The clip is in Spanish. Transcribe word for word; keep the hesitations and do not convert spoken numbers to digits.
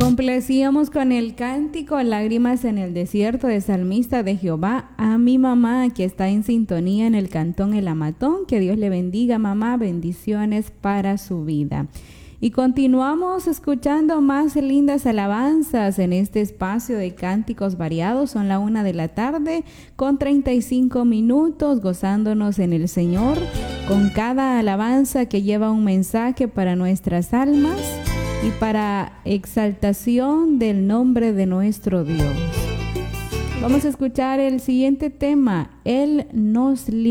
Complacíamos con el cántico Lágrimas en el desierto de Salmista de Jehová a mi mamá que está en sintonía en el cantón El Amatón. Que Dios le bendiga, mamá, bendiciones para su vida. Y continuamos escuchando más lindas alabanzas en este espacio de cánticos variados. Son la una de la tarde con treinta y cinco minutos, gozándonos en el Señor con cada alabanza que lleva un mensaje para nuestras almas y para exaltación del nombre de nuestro Dios. Vamos a escuchar el siguiente tema. Él nos libra.